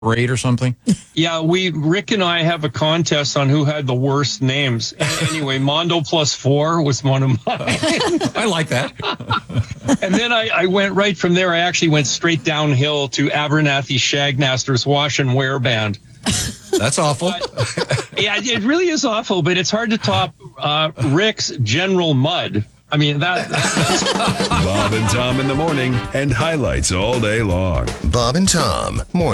rate or something? Yeah, Rick and I have a contest on who had the worst names. Anyway, Mondo plus 4 was one of mine. I like that. And then I went right from there. I actually went straight downhill to Abernathy Shagmasters Wash and Wear Band. That's awful. Yeah, it really is awful, but it's hard to top Rick's General Mud. I mean, that's Bob and Tom in the morning and highlights all day long. Bob and Tom, morning.